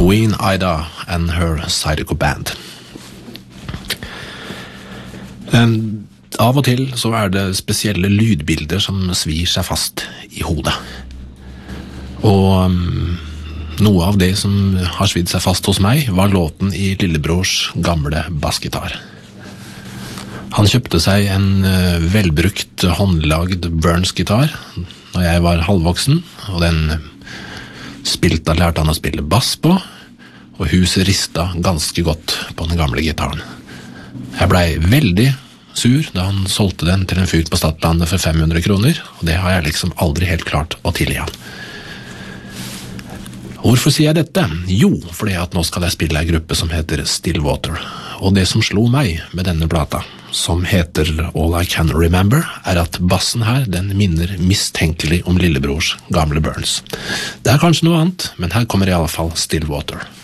Queen Ida and her Zydeco Band. Av og til så det spesielle lydbilder som svir seg fast i hodet. Og noe av det som har svidd seg fast hos meg var låten i lillebrors gamle bassgitar. Han kjøpte seg en velbrukt håndlagd Burns-gitar når jeg var halvvoksen, og den lærte han å spille bass på, og huset ristet ganske godt på den gamle gitaren. Jeg ble veldig sur da han solgte den til en fyr på Stadlandet for 500 kroner, og det har jeg liksom aldri helt klart å tilgi han. Hvorfor sier jeg dette? Jo, fordi at nå skal jeg spille en gruppe som heter Stillwater, og det som slo meg med denne plata, som heter All I Can Remember, at bassen her, den minner mistenkelig om lillebrors gamle Burns. Det kanskje noe annet, men her kommer i alle fall Stillwater.